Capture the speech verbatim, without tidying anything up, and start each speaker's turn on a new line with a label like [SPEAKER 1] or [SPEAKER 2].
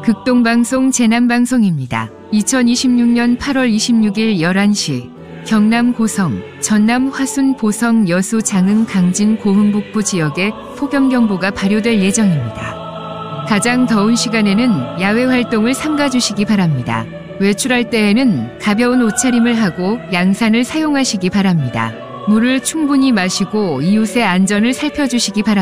[SPEAKER 1] 극동방송 재난방송입니다. 이천이십육년 팔월 이십육일 열한 시 경남 고성, 전남 화순 보성 여수 장흥 강진 고흥 북부 지역에 폭염경보가 발효될 예정입니다. 가장 더운 시간에는 야외 활동을 삼가주시기 바랍니다. 외출할 때에는 가벼운 옷차림을 하고 양산을 사용하시기 바랍니다. 물을 충분히 마시고 이웃의 안전을 살펴주시기 바랍니다.